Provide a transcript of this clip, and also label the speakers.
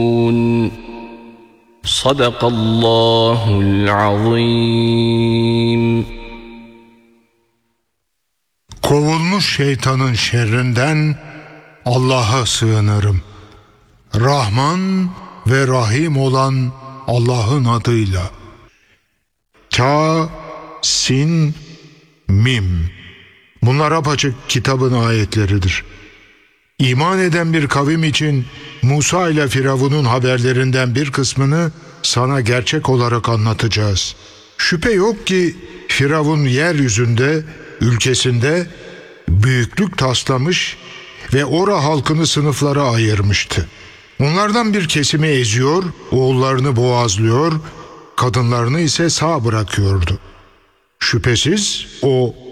Speaker 1: Sadakallahul azim.
Speaker 2: Kovulmuş şeytanın şerrinden Allah'a sığınırım. Rahman ve Rahim olan Allah'ın adıyla. Ka, Sin, Mim. Bunlar apaçık kitabın ayetleridir. İman eden bir kavim için Musa ile Firavun'un haberlerinden bir kısmını sana gerçek olarak anlatacağız. Şüphe yok ki Firavun yeryüzünde, ülkesinde büyüklük taslamış ve ora halkını sınıflara ayırmıştı. Onlardan bir kesimi eziyor, oğullarını boğazlıyor, kadınlarını ise sağ bırakıyordu. Şüphesiz o